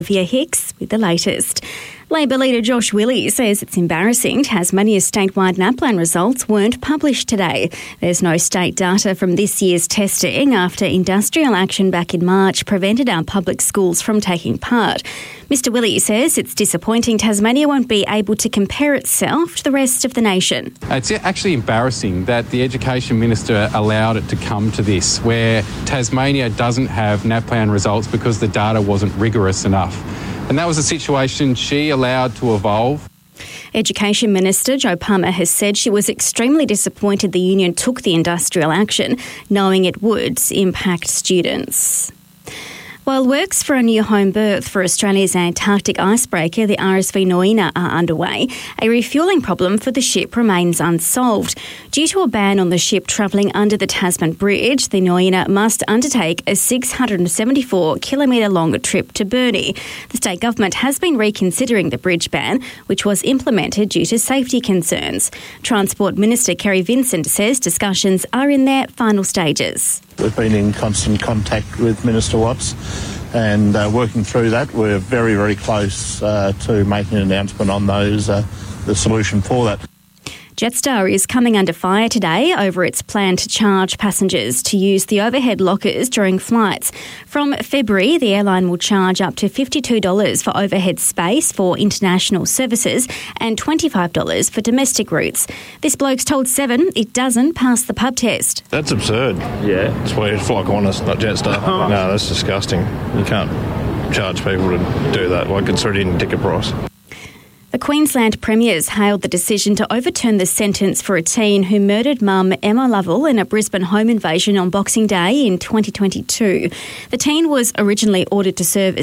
Olivia Hicks with the latest. Labor leader Josh Willey says it's embarrassing Tasmania's statewide NAPLAN results weren't published today. There's no state data from this year's testing after industrial action back in March prevented our public schools from taking part. Mr Willey says it's disappointing Tasmania won't be able to compare itself to the rest of the nation. It's actually embarrassing that the Education Minister allowed it to come to this, where Tasmania doesn't have NAPLAN results because the data wasn't rigorous enough. And that was a situation she allowed to evolve. Education Minister Jo Palmer has said she was extremely disappointed the union took the industrial action, knowing it would impact students. While works for a new home berth for Australia's Antarctic icebreaker, the RSV Noina, are underway, a refuelling problem for the ship remains unsolved. Due to a ban on the ship travelling under the Tasman Bridge, the Noina must undertake a 674-kilometre long trip to Burnie. The state government has been reconsidering the bridge ban, which was implemented due to safety concerns. Transport Minister Kerry Vincent says discussions are in their final stages. We've been in constant contact with Minister Watts and working through that. We're very, very close to making an announcement on those, the solution for that. Jetstar is coming under fire today over its plan to charge passengers to use the overhead lockers during flights. From February, the airline will charge up to $52 for overhead space for international services and $25 for domestic routes. This bloke's told Seven it doesn't pass the pub test. That's absurd. Yeah. It's weird, like Qantas, not Jetstar. No, that's disgusting. You can't charge people to do that. Like, it's already in ticket price. The Queensland Premier's hailed the decision to overturn the sentence for a teen who murdered mum Emma Lovell in a Brisbane home invasion on Boxing Day in 2022. The teen was originally ordered to serve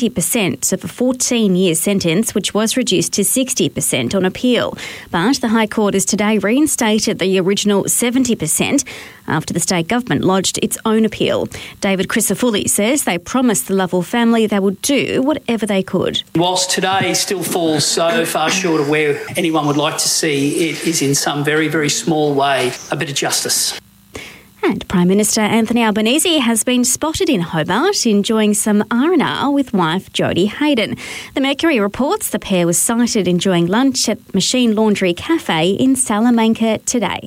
70% of a 14-year sentence, which was reduced to 60% on appeal. But the High Court has today reinstated the original 70% after the state government lodged its own appeal. David Crisafulli says they promised the Lovell family they would do whatever they could. Whilst today still falls so far short of where anyone would like to see, it is in some very, very small way a bit of justice. And Prime Minister Anthony Albanese has been spotted in Hobart enjoying some R&R with wife Jodie Hayden. The Mercury reports the pair was sighted enjoying lunch at Machine Laundry Cafe in Salamanca today.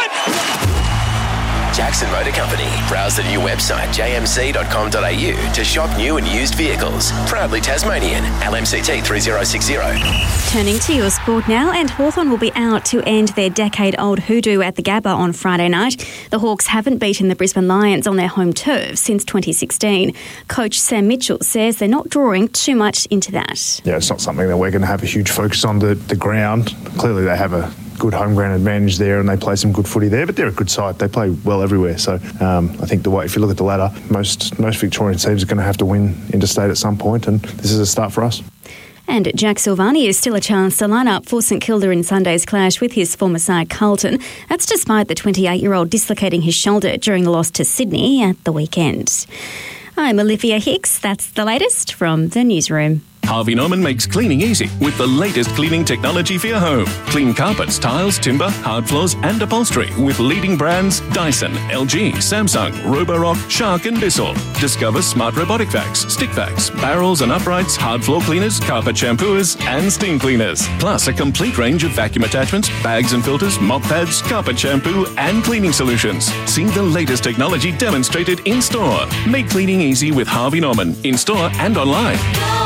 Jackson Motor Company. Browse the new website jmc.com.au to shop new and used vehicles. Proudly Tasmanian. LMCT 3060. Turning to your sport now, and Hawthorn will be out to end their decade-old hoodoo at the Gabba on Friday night. The Hawks haven't beaten the Brisbane Lions on their home turf since 2016. Coach Sam Mitchell says they're not drawing too much into that. Yeah, it's not something that we're going to have a huge focus on the ground. Clearly they have a good home ground advantage there and they play some good footy there, but they're a good side. They play well everywhere. So I think if you look at the ladder, most Victorian teams are going to have to win interstate at some point, and this is a start for us. And Jack Silvani is still a chance to line up for St Kilda in Sunday's clash with his former side Carlton. That's despite the 28-year-old dislocating his shoulder during the loss to Sydney at the weekend. I'm Olivia Hicks. That's the latest from the newsroom. Harvey Norman makes cleaning easy with the latest cleaning technology for your home. Clean carpets, tiles, timber, hard floors and upholstery with leading brands Dyson, LG, Samsung, Roborock, Shark and Bissell. Discover smart robotic vacs, stick vacs, barrels and uprights, hard floor cleaners, carpet shampooers and steam cleaners. Plus a complete range of vacuum attachments, bags and filters, mop pads, carpet shampoo and cleaning solutions. See the latest technology demonstrated in store. Make cleaning easy with Harvey Norman in store and online.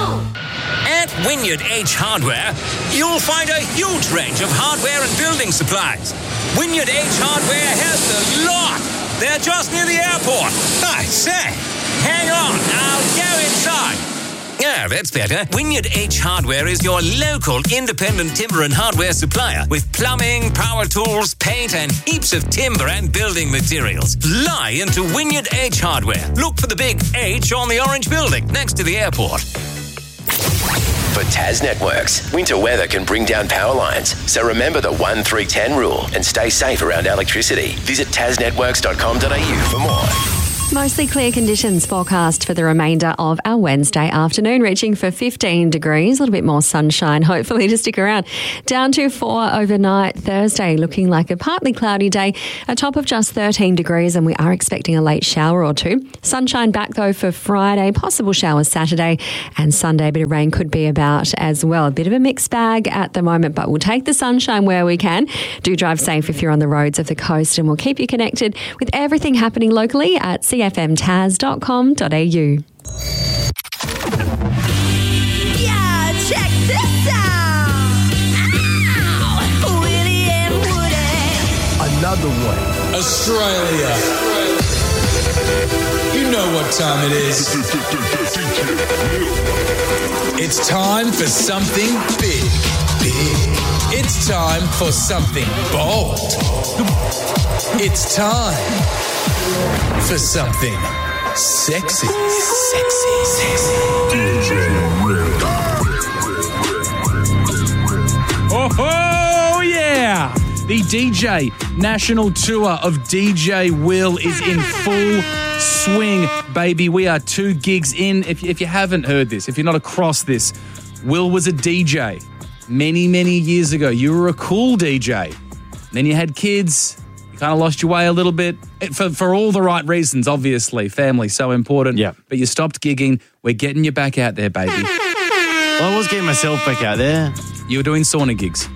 At Wynyard H Hardware, you'll find a huge range of hardware and building supplies. Wynyard H Hardware has the lot. They're just near the airport. I say, hang on, I'll go inside. Oh, that's better. Wynyard H Hardware is your local independent timber and hardware supplier with plumbing, power tools, paint and heaps of timber and building materials. Fly into Wynyard H Hardware. Look for the big H on the orange building next to the airport. For Tas Networks, winter weather can bring down power lines. So remember the 1-3-10 rule and stay safe around electricity. Visit tasnetworks.com.au for more. Mostly clear conditions forecast for the remainder of our Wednesday afternoon, reaching for 15 degrees, a little bit more sunshine, hopefully, to stick around. Down to 4 overnight. Thursday looking like a partly cloudy day, a top of just 13 degrees, and we are expecting a late shower or two. Sunshine back though for Friday, possible showers Saturday, and Sunday a bit of rain could be about as well. A bit of a mixed bag at the moment, but we'll take the sunshine where we can. Do drive safe if you're on the roads of the coast, and we'll keep you connected with everything happening locally at cfmtaz.com.au. Yeah, check this out. Ow! Willie and Woody. Another one. Australia. You know what time it is. It's time for something big. It's time for something bold. It's time for something sexy. Oh, yeah! The DJ National Tour of DJ Will is in full swing, baby. We are 2 gigs in. If you haven't heard this, if you're not across this, Will was a DJ many, many years ago. You were a cool DJ. Then you had kids. You kind of lost your way a little bit. For all the right reasons, obviously. Family, so important. Yeah. But you stopped gigging. We're getting you back out there, baby. Well, I was getting myself back out there. You were doing sauna gigs.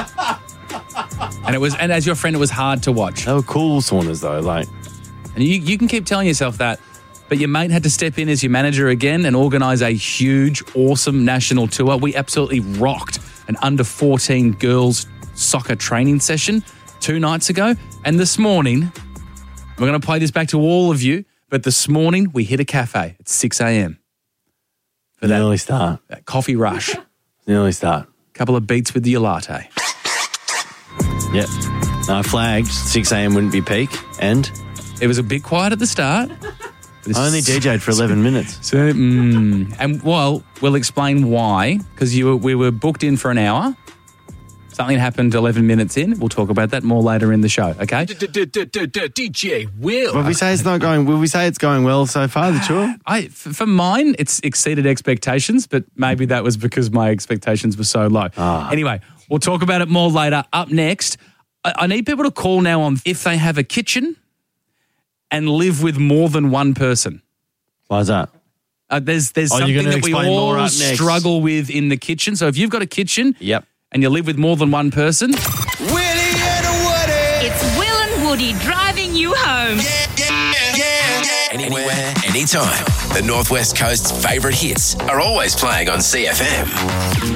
And as your friend, it was hard to watch. They were cool saunas, though. And you can keep telling yourself that, but your mate had to step in as your manager again and organise a huge, awesome national tour. We absolutely rocked an under-14 girls soccer training session 2 nights ago. And this morning, we're going to play this back to all of you, but this morning we hit a cafe at 6 a.m. for that early start. That coffee rush. The early start. Couple of beats with your latte. Yep. I flagged 6 a.m. wouldn't be peak, and it was a bit quiet at the start. I only DJ'd for 11 minutes. So, and well, we'll explain why, because we were booked in for an hour. Something happened 11 minutes in. We'll talk about that more later in the show, okay? DJ Will. Will we say it's not going? Will we say it's going well so far? The tour? For mine, it's exceeded expectations, but maybe that was because my expectations were so low. Anyway, we'll talk about it more later. Up next, I need people to call now on if they have a kitchen and live with more than one person. Why is that? There's something that we all struggle with in the kitchen. So if you've got a kitchen, and you live with more than one person, Willie and Woody. It's Will and Woody driving you home. Anywhere, anytime. The Northwest Coast's favourite hits are always playing on CFM.